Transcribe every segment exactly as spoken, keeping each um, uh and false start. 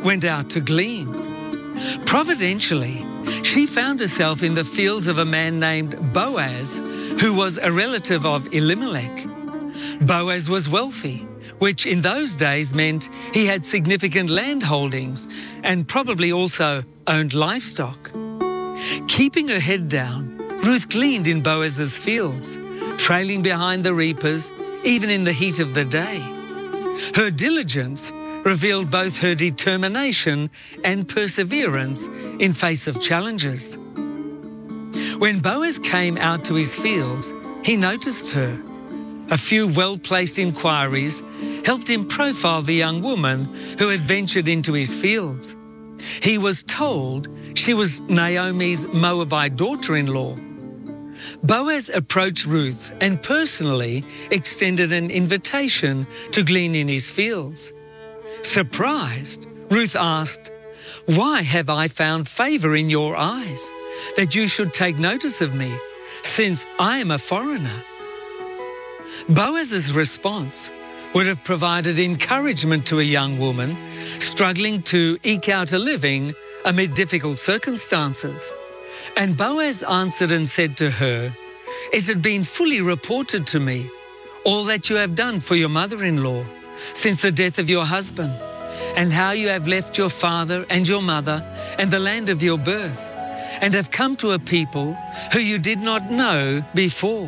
went out to glean. Providentially, she found herself in the fields of a man named Boaz, who was a relative of Elimelech. Boaz was wealthy, which in those days meant he had significant land holdings and probably also owned livestock. Keeping her head down, Ruth gleaned in Boaz's fields, trailing behind the reapers, even in the heat of the day. Her diligence revealed both her determination and perseverance in face of challenges. When Boaz came out to his fields, he noticed her. A few well-placed inquiries helped him profile the young woman who had ventured into his fields. He was told she was Naomi's Moabite daughter-in-law. Boaz approached Ruth and personally extended an invitation to glean in his fields. Surprised, Ruth asked, "Why have I found favor in your eyes, that you should take notice of me, since I am a foreigner?" Boaz's response would have provided encouragement to a young woman struggling to eke out a living amid difficult circumstances. And Boaz answered and said to her, "It had been fully reported to me, all that you have done for your mother-in-law since the death of your husband, and how you have left your father and your mother and the land of your birth, and have come to a people who you did not know before."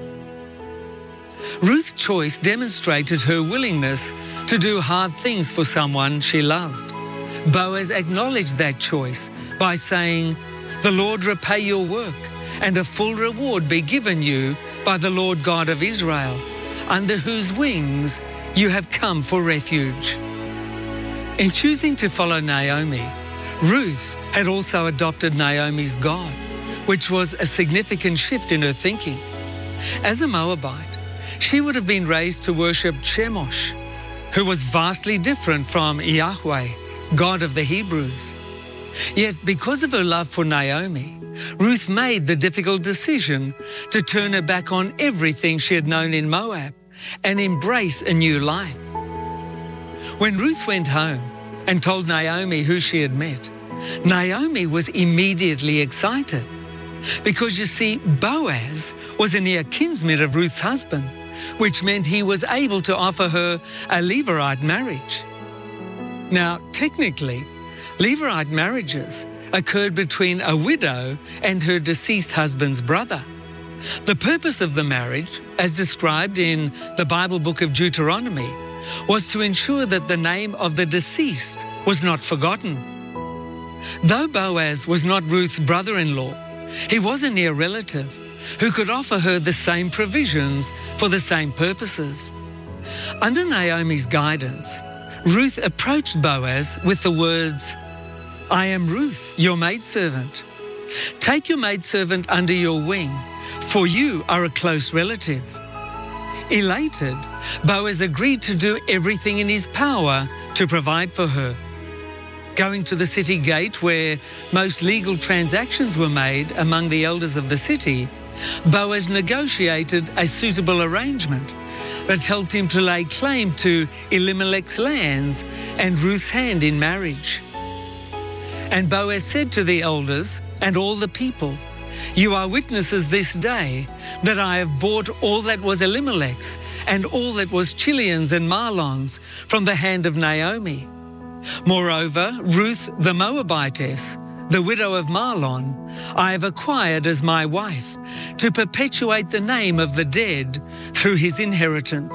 Ruth's choice demonstrated her willingness to do hard things for someone she loved. Boaz acknowledged that choice by saying, "The Lord repay your work, and a full reward be given you by the Lord God of Israel, under whose wings you have come for refuge." In choosing to follow Naomi, Ruth had also adopted Naomi's God, which was a significant shift in her thinking. As a Moabite, she would have been raised to worship Chemosh, who was vastly different from Yahweh, God of the Hebrews. Yet because of her love for Naomi, Ruth made the difficult decision to turn her back on everything she had known in Moab and embrace a new life. When Ruth went home and told Naomi who she had met, Naomi was immediately excited because, you see, Boaz was a near kinsman of Ruth's husband, which meant he was able to offer her a Levirate marriage. Now, technically, Levirate marriages occurred between a widow and her deceased husband's brother. The purpose of the marriage, as described in the Bible book of Deuteronomy, was to ensure that the name of the deceased was not forgotten. Though Boaz was not Ruth's brother-in-law, he was a near relative who could offer her the same provisions for the same purposes. Under Naomi's guidance, Ruth approached Boaz with the words, "I am Ruth, your maidservant. Take your maidservant under your wing, for you are a close relative." Elated, Boaz agreed to do everything in his power to provide for her. Going to the city gate where most legal transactions were made among the elders of the city, Boaz negotiated a suitable arrangement that helped him to lay claim to Elimelech's lands and Ruth's hand in marriage. And Boaz said to the elders and all the people, "You are witnesses this day that I have bought all that was Elimelech's and all that was Chilion's and Mahlon's from the hand of Naomi. Moreover, Ruth the Moabitess, the widow of Mahlon, I have acquired as my wife to perpetuate the name of the dead through his inheritance."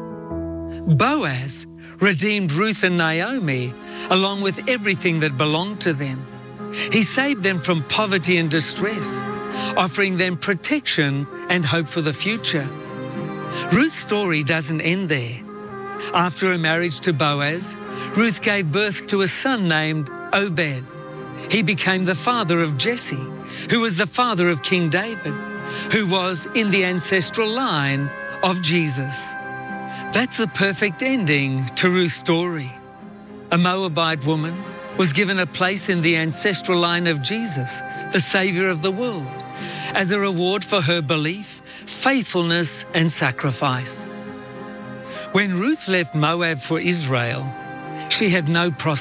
Boaz redeemed Ruth and Naomi along with everything that belonged to them. He saved them from poverty and distress, offering them protection and hope for the future. Ruth's story doesn't end there. After her marriage to Boaz, Ruth gave birth to a son named Obed. He became the father of Jesse, who was the father of King David, who was in the ancestral line of Jesus. That's the perfect ending to Ruth's story. A Moabite woman was given a place in the ancestral line of Jesus, the Savior of the world, as a reward for her belief, faithfulness, and sacrifice. When Ruth left Moab for Israel, she had no prospect.